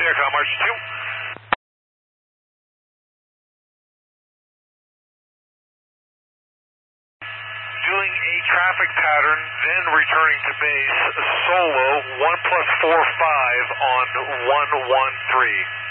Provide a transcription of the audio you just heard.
Aircom March 2. Doing a traffic pattern, then returning to base, solo, 1+45 on 113.